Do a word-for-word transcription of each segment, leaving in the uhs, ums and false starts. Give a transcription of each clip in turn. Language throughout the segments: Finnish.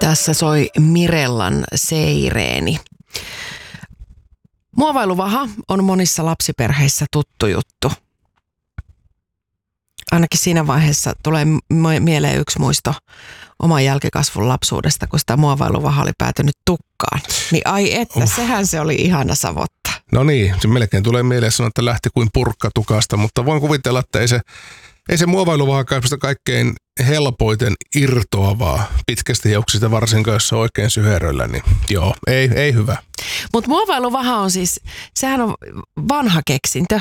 Tässä soi Mirellan Seireeni. Muovailuvaha on monissa lapsiperheissä tuttu juttu. Ainakin siinä vaiheessa tulee mieleen yksi muisto oman jälkikasvun lapsuudesta, kun sitä muovailuvaha oli päätynyt tukkaan. Niin ai että, uh. sehän se oli ihana savotta. No niin, se melkein tulee mieleen sanoa, että lähti kuin purkka tukasta, mutta voin kuvitella, että ei se, ei se muovailuvaha kaipasta kaikkein helpoiten irtoavaa pitkästä hiuksista, varsinkaan jos se on oikein syheröllä, niin joo, ei, ei hyvä. Mutta muovailuvaha on siis, sehän on vanha keksintö.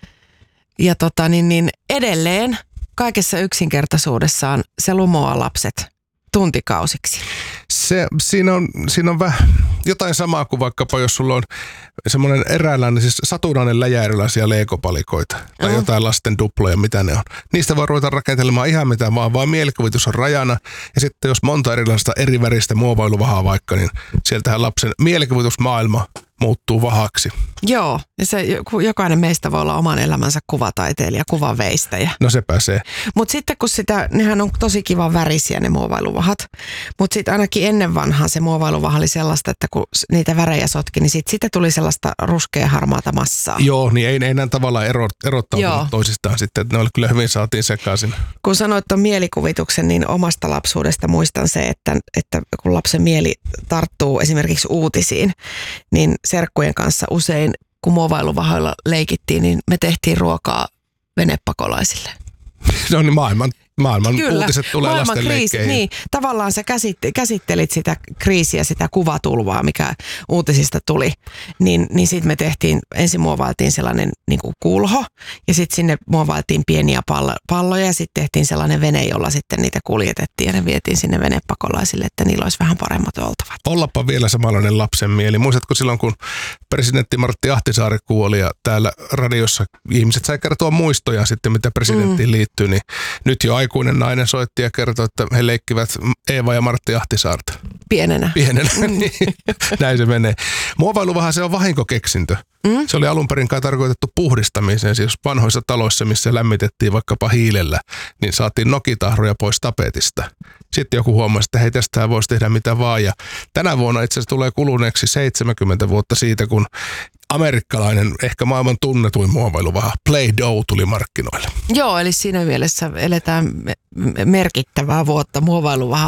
Ja tota niin, niin edelleen kaikessa yksinkertaisuudessaan se lumoaa lapset tuntikausiksi. Se, siinä on, siinä on vähän jotain samaa kuin vaikkapa jos sulla on semmoinen eräänlainen, siis satunnainen läjä erilaisia leikopalikoita tai uh-huh. jotain lasten duploja, mitä ne on. Niistä voi ruveta rakentelemaan ihan mitä vaan, vaan mielikuvitus on rajana. Ja sitten jos monta erilaista eri väristä muovailuvahaa vaikka, niin sieltähän lapsen mielikuvitusmaailma muuttuu vahaksi. Joo, ja se, jokainen meistä voi olla oman elämänsä kuvataiteilija, kuvaveistäjä. No se pääsee. Mutta sitten kun sitä, nehän on tosi kivan värisiä ne muovailuvahat, mutta sitten ainakin ennen vanhaa se muovailuvaha oli sellaista, että kun niitä värejä sotki, niin sitten siitä tuli sellaista ruskea harmaata massaa. Joo, niin ei, ei näin tavallaan ero, erottautunut toisistaan sitten, että ne oli kyllä hyvin saatiin sekaisin. Kun sanoit tuon mielikuvituksen, niin omasta lapsuudesta muistan se, että, että kun lapsen mieli tarttuu esimerkiksi uutisiin, niin serkkujen kanssa usein, kun muovailuvahoilla leikittiin, niin me tehtiin ruokaa venepakolaisille. No niin, maailman, maailman Kyllä, uutiset tulee maailman lasten kriisi, leikkeihin. niin, tavallaan sä käsitt- käsittelit sitä kriisiä, sitä kuvatulvaa, mikä uutisista tuli. Niin, niin sitten me tehtiin, ensin muovailtiin sellainen niin kuin kulho ja sitten sinne muovailtiin pieniä pallo- palloja ja sitten tehtiin sellainen vene, jolla sitten niitä kuljetettiin ja ne vietiin sinne venepakolaisille, että niillä olisi vähän paremmat oltavat. Ollapa vielä samanlainen lapsen mieli. Muistatko silloin, kun presidentti Martti Ahtisaari kuoli ja täällä radiossa ihmiset sai kertoa muistoja sitten, mitä presidenttiin mm. liittyy, niin nyt jo aikuinen nainen soitti ja kertoi, että he leikkivät Eeva ja Martti Ahtisaarta. Pienenä. Pienenä, mm. näin se menee. Muovailuvaha se on vahinkokeksintö. Mm. Se oli alun perin kai tarkoitettu puhdistamiseen, siis vanhoissa taloissa, missä lämmitettiin vaikkapa hiilellä, niin saatiin nokitahroja pois tapetista. Sitten joku huomasi, että hei, tästä voisi tehdä mitä vaan. Ja tänä vuonna itse asiassa tulee kuluneeksi seitsemänkymmentä vuotta siitä, kun amerikkalainen, ehkä maailman tunnetuin muovailuvaha Play-Doh tuli markkinoille. Joo, eli siinä mielessä eletään merkittävää vuotta muovailuvaha